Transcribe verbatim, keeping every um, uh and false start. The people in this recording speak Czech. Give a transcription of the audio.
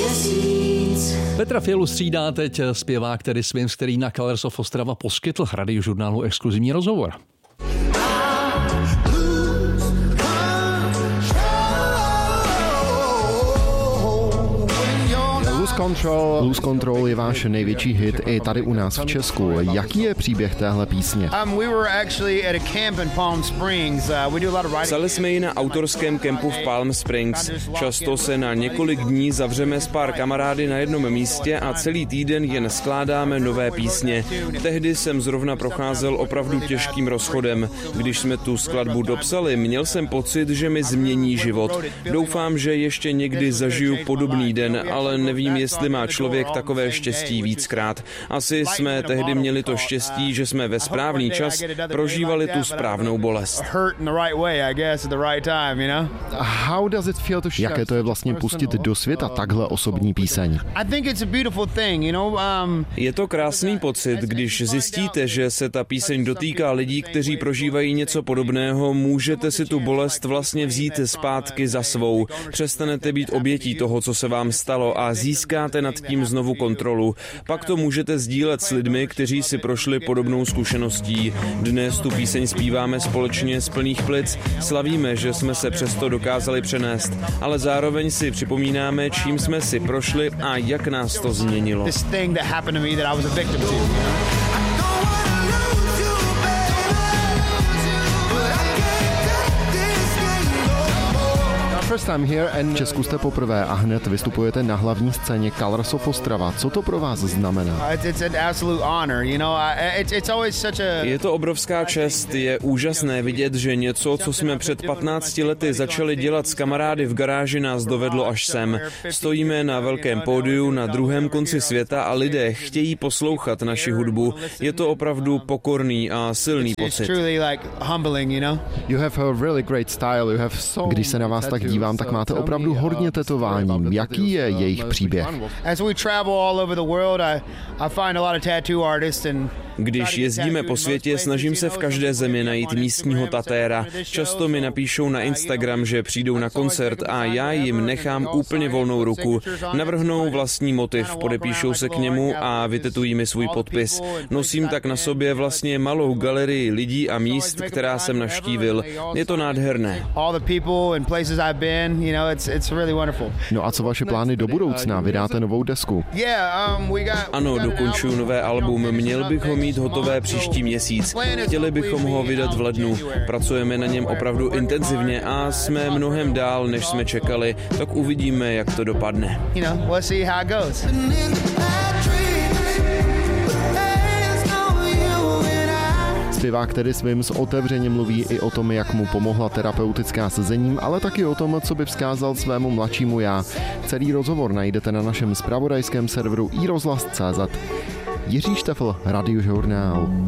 měsíc. Petra Fialu střídá teď zpěvák Teddy Swims, který na Colors of Ostrava poskytl Radiožurnálu exkluzivní rozhovor. Control. Lose Control je váš největší hit i tady u nás v Česku. Jaký je příběh téhle písně? Psali jsme ji na autorském kempu v Palm Springs. Často se na několik dní zavřeme s pár kamarády na jednom místě a celý týden jen skládáme nové písně. Tehdy jsem zrovna procházel opravdu těžkým rozchodem. Když jsme tu skladbu dopsali, měl jsem pocit, že mi změní život. Doufám, že ještě někdy zažiju podobný den, ale nevím, jestli má člověk takové štěstí víckrát. Asi jsme tehdy měli to štěstí, že jsme ve správný čas prožívali tu správnou bolest. Jaké to je vlastně pustit do světa takhle osobní píseň? Je to krásný pocit, když zjistíte, že se ta píseň dotýká lidí, kteří prožívají něco podobného, můžete si tu bolest vlastně vzít zpátky za svou. Přestanete být obětí toho, co se vám stalo a získáte nad tím znovu kontrolu. Pak to můžete sdílet s lidmi, kteří si prošli podobnou zkušeností. Dnes tu píseň zpíváme společně z plných plic, slavíme, že jsme se přesto dokázali přenést, ale zároveň si připomínáme, čím jsme si prošli a jak nás to změnilo. V Česku jste poprvé a hned vystupujete na hlavní scéně Colors of Ostrava. Co to pro vás znamená? Je to obrovská čest, je úžasné vidět, že něco, co jsme před patnácti lety začali dělat s kamarády v garáži, nás dovedlo až sem. Stojíme na velkém pódiu na druhém konci světa a lidé chtějí poslouchat naši hudbu. Je to opravdu pokorný a silný pocit. Když se na vás tak dívám, tak máte opravdu hodně tetování. Jaký je jejich příběh? Když jezdíme po světě, snažím se v každé zemi najít místního tatéra. Často mi napíšou na Instagram, že přijdou na koncert a já jim nechám úplně volnou ruku. Navrhnou vlastní motiv, podepíšou se k němu a vytetují mi svůj podpis. Nosím tak na sobě vlastně malou galerii lidí a míst, která jsem navštívil. Je to nádherné. No a co vaše plány do budoucna? Vydáte novou desku? Ano, dokončuju nové album. Měl bych ho mít hotové příští měsíc. Chtěli bychom ho vydat v lednu. Pracujeme na něm opravdu intenzivně a jsme mnohem dál, než jsme čekali. Tak uvidíme, jak to dopadne. Zpěvák Teddy Swims otevřeně mluví i o tom, jak mu pomohla terapeutická sezením, ale taky o tom, co by vzkázal svému mladšímu já. Celý rozhovor najdete na našem zpravodajském serveru i rozhlas tečka cé zet. Jiří Štefl, Radiožurnál.